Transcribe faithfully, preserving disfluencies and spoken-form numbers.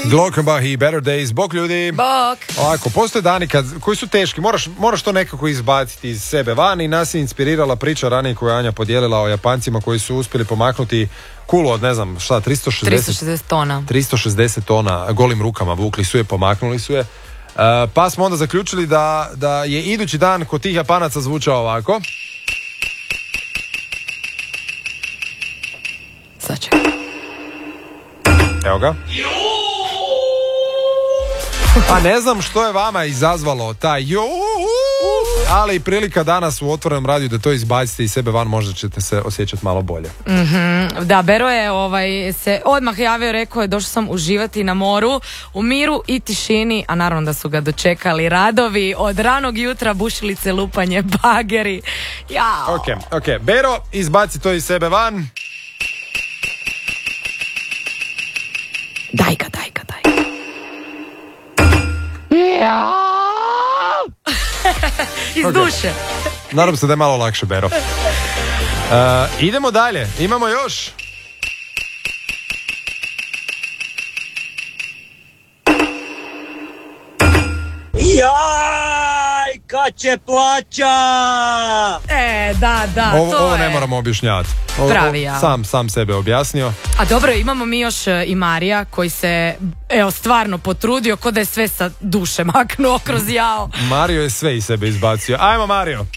Glockenbach i Better Days. Bok ljudi. Bok. Ovako, postoje dani kad, koji su teški, moraš, moraš to nekako izbaciti iz sebe van i nas je inspirirala priča ranije koju je Anja podijelila o Japancima koji su uspjeli pomaknuti kulu od ne znam šta, tristo šezdeset, tristo šezdeset tona. tristo šezdeset tona golim rukama, vukli su je, pomaknuli su je. Uh, pa smo onda zaključili da, da je idući dan kod tih Japanaca zvučao ovako. Sačekaj. Evo ga. Pa ne znam što je vama izazvalo taj jo, ali prilika danas u Otvorenom radiju da to izbacite iz sebe van, možda ćete se osjećati malo bolje. Mm-hmm. Da, Bero je ovaj, se odmah javio, rekao je došao sam uživati na moru, u miru i tišini, a naravno da su ga dočekali radovi od ranog jutra, bušilice, lupanje, bageri. Jao. Ok, ok. Bero, izbaci to iz sebe van. Daj ga, daj ga, daj ga. Iz Okay. duše. Nadam se da je malo lakše, Bero. Uh, idemo dalje, imamo još. Jaj, kad će plaća! E, da, da, Ovo, to ovo je ne moramo objašnjavati. Ovo, pravi ja. Sam, sam sebe objasnio. A dobro, imamo mi još i Marija koji se, evo, stvarno potrudio ko da je sve sa duše maknuo kroz jao. Mario je sve iz sebe izbacio. Ajmo, Mario.